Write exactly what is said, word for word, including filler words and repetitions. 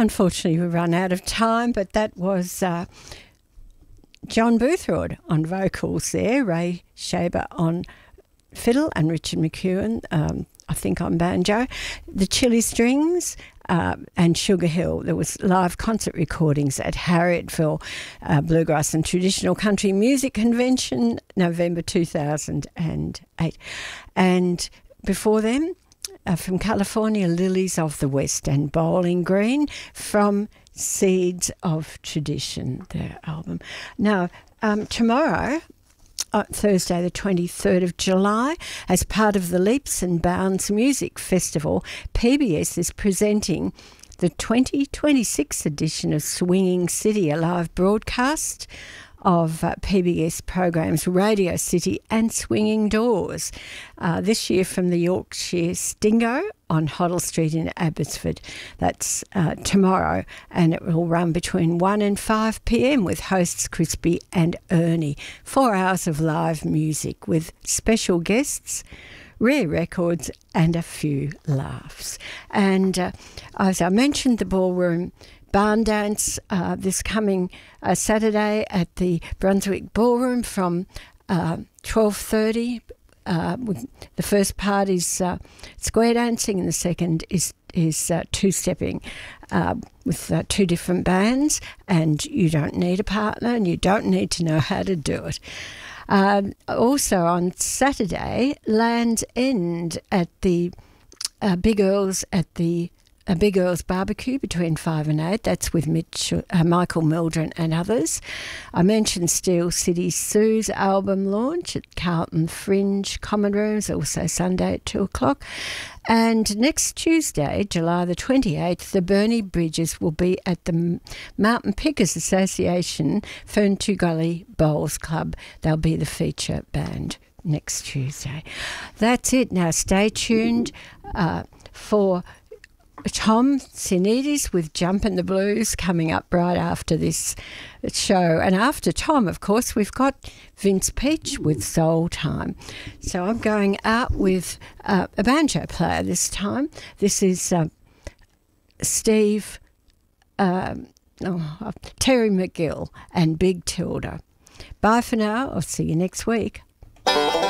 unfortunately, we've run out of time, but that was uh, John Boothroyd on vocals there, Ray Shaber on fiddle, and Richard McEwen, um, I think, on banjo. The Chili Strings uh, and Sugar Hill. There was live concert recordings at Harriettville uh, Bluegrass and Traditional Country Music Convention, November two thousand eight. And before them, uh, from California, Lilies of the West and Bowling Green from Seeds of Tradition, their album. Now, um, tomorrow, uh, Thursday the twenty-third of July, as part of the Leaps and Bounds Music Festival, P B S is presenting the twenty twenty-six edition of Swinging City, a live broadcast of uh, P B S programs Radio City and Swinging Doors, uh, this year from the Yorkshire Stingo on Hoddle Street in Abbotsford. That's uh, tomorrow, and it will run between one and five p.m. with hosts Crispy and Ernie. Four hours of live music with special guests, rare records and a few laughs. And uh, as I mentioned, the ballroom barn dance uh, this coming uh, Saturday at the Brunswick Ballroom from uh, twelve thirty. Uh, the first part is uh, square dancing, and the second is is uh, two-stepping uh, with uh, two different bands, and you don't need a partner and you don't need to know how to do it. Uh, also on Saturday, Land's End at the uh, Big Earls at the A Big Earls Barbecue between five and eight. That's with Mitch, uh, Michael Mildren and others. I mentioned Steel City Sue's album launch at Carlton Fringe Common Rooms, also Sunday at two o'clock. And next Tuesday, July the twenty-eighth, the Bernie Bridges will be at the Mountain Pickers Association Ferntree Gully Bowls Club. They'll be the feature band next Tuesday. That's it. Now stay tuned uh, for Tom Sinidis with Jumpin' the Blues coming up right after this show. And after Tom, of course, we've got Vince Peach with Soul Time. So I'm going out with uh, a banjo player this time. This is uh, Steve, um, oh, Terry McGill and Big Tilda. Bye for now. I'll see you next week.